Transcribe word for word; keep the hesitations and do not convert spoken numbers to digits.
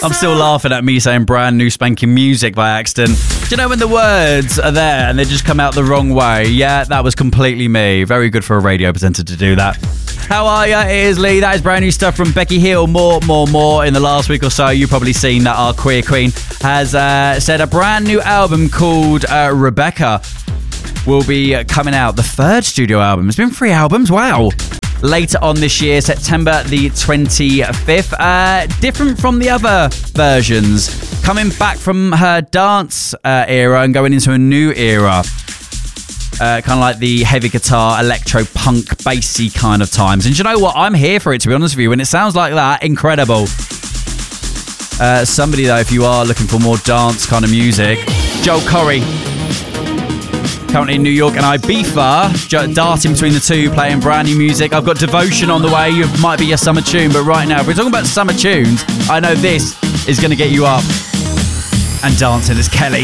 I'm still laughing at me saying brand new spanking music by accident. Do you know when the words are there and they just come out the wrong way? Yeah, that was completely me. Very good for a radio presenter to do that. How are ya? It is Lee. That is brand new stuff from Becky Hill. More, more, more. In the last week or so, you've probably seen that our queer queen has uh, said a brand new album called uh, Rebecca will be coming out. The third studio album. It's been three albums. Wow. Later on this year, September the twenty-fifth. Uh, different from the other versions. Coming back from her dance uh, era and going into a new era. Uh, kind of like the heavy guitar, electro punk, bassy kind of times. And you know what? I'm here for it, to be honest with you. When it sounds like that, incredible. Uh, somebody, though, if you are looking for more dance kind of music, Joel Corry, currently in New York, and Ibiza, darting between the two, playing brand new music. I've got Devotion on the way. It might be your summer tune, but right now, if we're talking about summer tunes, I know this is going to get you up and dancing. It's Kelly.